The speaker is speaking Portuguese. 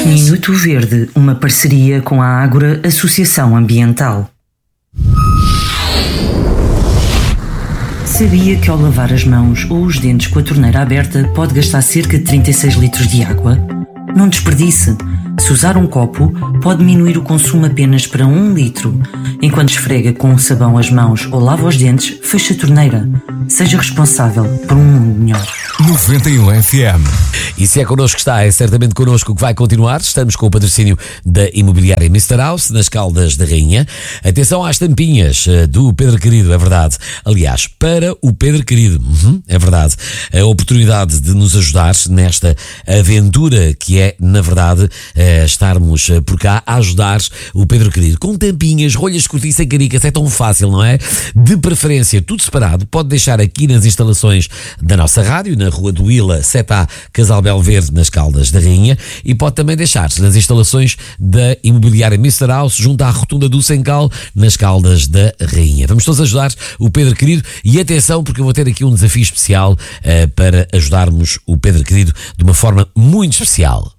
Minuto Verde, uma parceria com a Ágora Associação Ambiental. Sabia que ao lavar as mãos ou os dentes com a torneira aberta pode gastar cerca de 36 litros de água? Não desperdice. Se usar um copo, pode diminuir o consumo apenas para 1 litro. Enquanto esfrega com sabão as mãos ou lava os dentes, feche a torneira. Seja responsável por um mundo melhor. 91 FM. E se é connosco que está, é certamente connosco que vai continuar. Estamos com o patrocínio da Imobiliária Mr. House, nas Caldas da Rainha. Atenção às tampinhas do Pedro Querido, é verdade. Aliás, para o Pedro Querido, é verdade. A oportunidade de nos ajudar nesta aventura que é, na verdade, estarmos por cá a ajudar o Pedro Querido. Com tampinhas, rolhas de cortiça e caricas, é tão fácil, não é? De preferência, tudo separado. Pode deixar aqui nas instalações da nossa rádio, na Rua do Ila, 7A, Casal Belo Verde, nas Caldas da Rainha, e pode também deixar nas instalações da Imobiliária Mr. House, junto à Rotunda do Sencal, nas Caldas da Rainha. Vamos todos ajudar o Pedro Querido, e atenção, porque eu vou ter aqui um desafio especial para ajudarmos o Pedro Querido de uma forma muito especial.